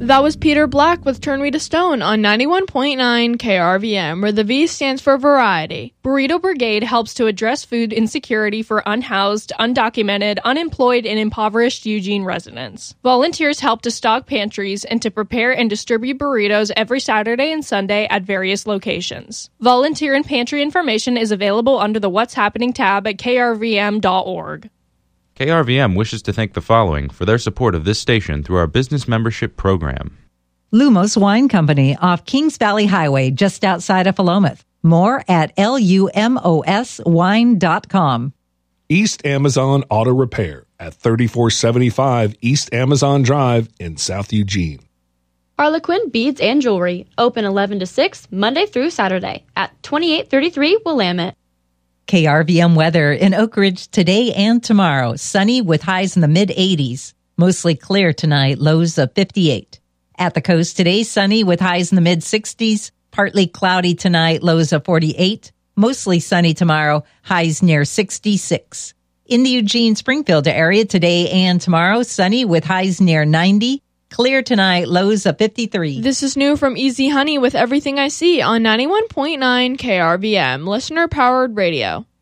That was Peter Black with Turn Me to Stone on 91.9 KRVM, where the V stands for variety. Burrito Brigade helps to address food insecurity for unhoused, undocumented, unemployed, and impoverished Eugene residents. Volunteers help to stock pantries and to prepare and distribute burritos every Saturday and Sunday at various locations. Volunteer and pantry information is available under the What's Happening tab at krvm.org. KRVM wishes to thank the following for their support of this station through our business membership program. Lumos Wine Company off Kings Valley Highway just outside of Philomath. More at lumoswine.com. East Amazon Auto Repair at 3475 East Amazon Drive in South Eugene. Harlequin Beads and Jewelry, open 11 to 6, Monday through Saturday at 2833 Willamette. KRVM weather in Oak Ridge today and tomorrow. Sunny with highs in the mid-80s. Mostly clear tonight, lows of 58. At the coast today, sunny with highs in the mid-60s. Partly cloudy tonight, lows of 48. Mostly sunny tomorrow, highs near 66. In the Eugene-Springfield area today and tomorrow, sunny with highs near 90. Clear tonight, lows of 53. This is new from Easy Honey with Everything I See on 91.9 KRVM, listener-powered radio.